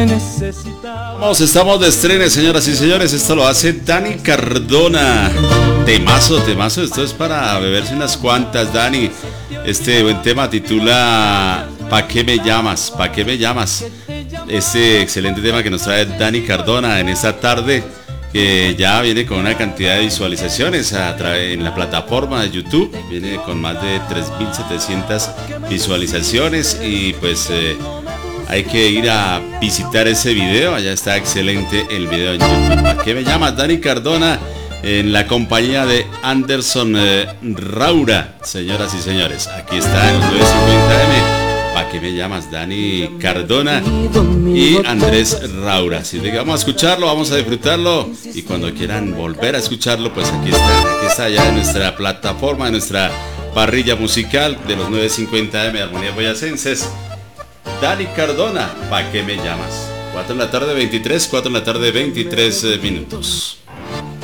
Estamos de estreno, señoras y señores. Esto lo hace Dani Cardona. Temazo, esto es para beberse unas cuantas, Dani. Este buen tema titula ¿Pa' qué me llamas? ¿Pa' qué me llamas? Este excelente tema que nos trae Dani Cardona en esta tarde, que ya viene con una cantidad de visualizaciones en la plataforma de YouTube. Viene con más de 3.700 visualizaciones y pues hay que ir a visitar ese video. Allá está excelente el video en YouTube. ¿Para qué me llamas? Dani Cardona en la compañía de Anderson Raura. Señoras y señores, aquí está en los 950M. ¿Para qué me llamas? Dani Cardona y Andrés Raura. Así que vamos a escucharlo, vamos a disfrutarlo. Y cuando quieran volver a escucharlo, pues aquí está ya en nuestra plataforma, en nuestra parrilla musical de los 950M de Armonías Boyacenses. Dani Cardona, ¿pa' qué me llamas? 4 de la tarde 23 minutos.